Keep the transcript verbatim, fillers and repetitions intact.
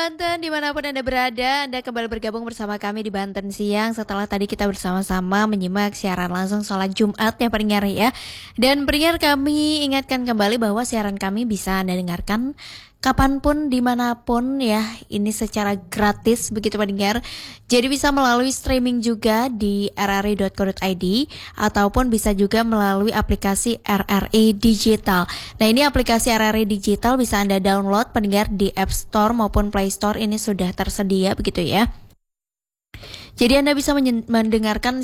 Banten, dimanapun Anda berada, Anda kembali bergabung bersama kami di Banten Siang setelah tadi kita bersama-sama menyimak siaran langsung sholat Jumat ya pendengar ya. Dan pendengar kami ingatkan kembali bahwa siaran kami bisa Anda dengarkan kapanpun, dimanapun ya, ini secara gratis begitu pendengar. Jadi bisa melalui streaming juga di r r i dot co dot i d ataupun bisa juga melalui aplikasi R R I Digital. Nah ini aplikasi R R I Digital bisa Anda download pendengar di App Store maupun Play Store, ini sudah tersedia begitu ya. Jadi Anda bisa mendengarkan